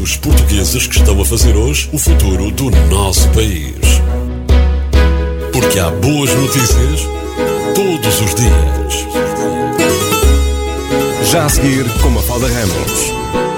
dos portugueses que estão a fazer hoje o futuro do nosso país. Porque há boas notícias todos os dias. Já a seguir, com Mafalda Ramos.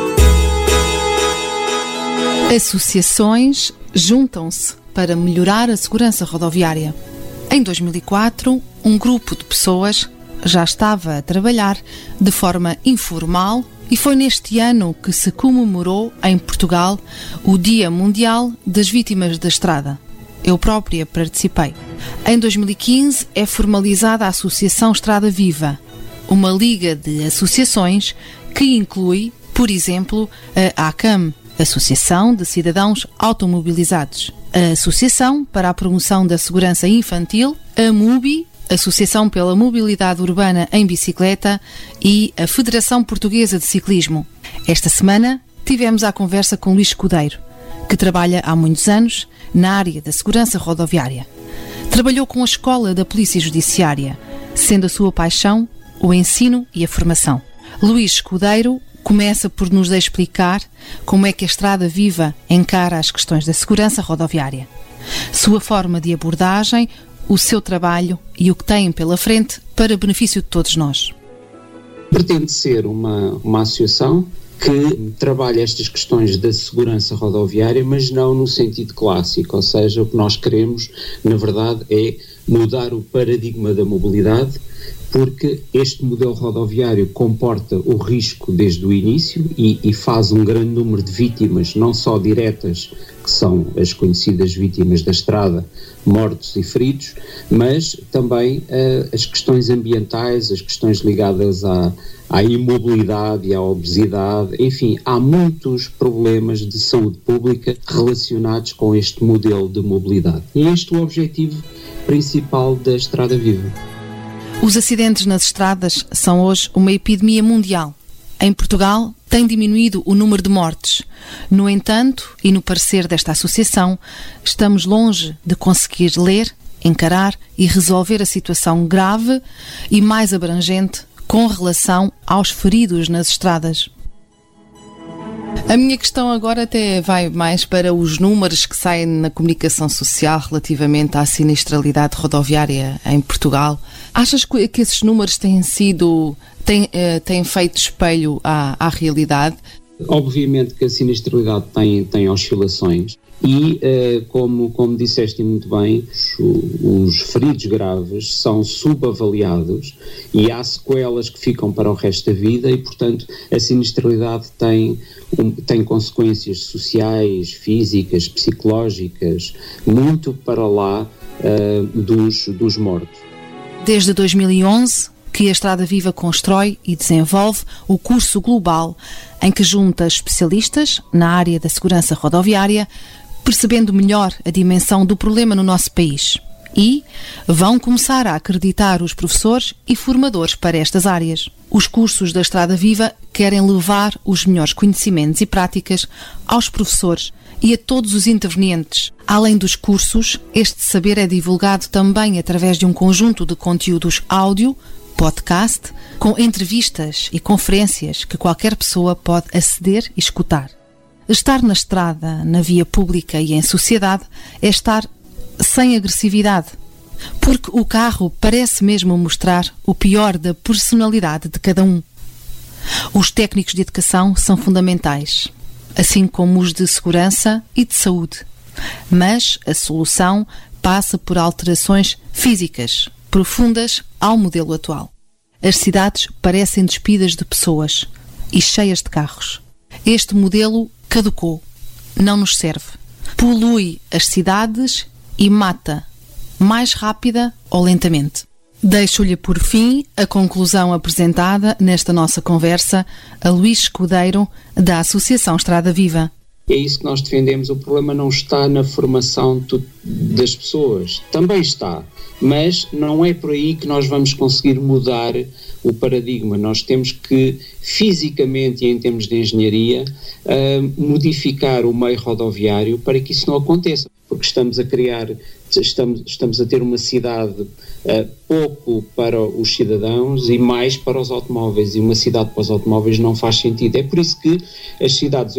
Associações juntam-se para melhorar a segurança rodoviária. Em 2004, um grupo de pessoas já estava a trabalhar de forma informal e foi neste ano que se comemorou em Portugal o Dia Mundial das Vítimas da Estrada. Eu própria participei. Em 2015 é formalizada a Associação Estrada Viva, uma liga de associações que inclui, por exemplo, a ACAM, Associação de Cidadãos Automobilizados, a Associação para a Promoção da Segurança Infantil, a MUBI, Associação pela Mobilidade Urbana em Bicicleta e a Federação Portuguesa de Ciclismo. Esta semana tivemos a conversa com Luís Escudeiro, que trabalha há muitos anos na área da segurança rodoviária. Trabalhou com a Escola da Polícia Judiciária, sendo a sua paixão o ensino e a formação. Luís Escudeiro começa por nos explicar como é que a Estrada Viva encara as questões da segurança rodoviária, sua forma de abordagem, o seu trabalho e o que tem pela frente para benefício de todos nós. Pretende ser uma associação que trabalha estas questões da segurança rodoviária, mas não no sentido clássico, ou seja, o que nós queremos, na verdade, é mudar o paradigma da mobilidade, porque este modelo rodoviário comporta o risco desde o início e faz um grande número de vítimas, não só diretas, que são as conhecidas vítimas da estrada, mortos e feridos, mas também as questões ambientais, as questões ligadas à imobilidade e à obesidade, enfim, há muitos problemas de saúde pública relacionados com este modelo de mobilidade. E este é o objetivo principal da Estrada Viva. Os acidentes nas estradas são hoje uma epidemia mundial. Em Portugal tem diminuído o número de mortes. No entanto, e no parecer desta associação, estamos longe de conseguir ler, encarar e resolver a situação grave e mais abrangente com relação aos feridos nas estradas. A minha questão agora até vai mais para os números que saem na comunicação social relativamente à sinistralidade rodoviária em Portugal. Achas que esses números têm feito espelho à realidade? Obviamente que a sinistralidade tem oscilações e, como disseste muito bem, os feridos graves são subavaliados e há sequelas que ficam para o resto da vida e, portanto, a sinistralidade tem consequências sociais, físicas, psicológicas, muito para lá dos mortos. Desde 2011, que a Estrada Viva constrói e desenvolve o curso global em que junta especialistas na área da segurança rodoviária, percebendo melhor a dimensão do problema no nosso país. E vão começar a acreditar os professores e formadores para estas áreas. Os cursos da Estrada Viva querem levar os melhores conhecimentos e práticas aos professores e a todos os intervenientes. Além dos cursos, este saber é divulgado também através de um conjunto de conteúdos áudio, podcast, com entrevistas e conferências que qualquer pessoa pode aceder e escutar. Estar na estrada, na via pública e em sociedade é estar sem agressividade, porque o carro parece mesmo mostrar o pior da personalidade de cada um. Os técnicos de educação são fundamentais, assim como os de segurança e de saúde, mas a solução passa por alterações físicas profundas ao modelo atual. As cidades parecem despidas de pessoas e cheias de carros. Este modelo caducou, não nos serve. Polui as cidades e mata, mais rápida ou lentamente. Deixo-lhe por fim a conclusão apresentada nesta nossa conversa a Luís Escudeiro, da Associação Estrada Viva. É isso que nós defendemos. O problema não está na formação das pessoas, também está, mas não é por aí que nós vamos conseguir mudar o paradigma. Nós temos que, fisicamente e em termos de engenharia, modificar o meio rodoviário para que isso não aconteça, porque estamos a ter uma cidade pouco para os cidadãos e mais para os automóveis, e uma cidade para os automóveis não faz sentido. É por isso que as cidades